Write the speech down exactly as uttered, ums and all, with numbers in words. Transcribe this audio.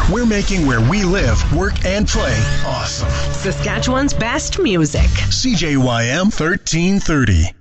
We're making where we live, work, and play awesome. Saskatchewan's best music. C J Y M thirteen thirty.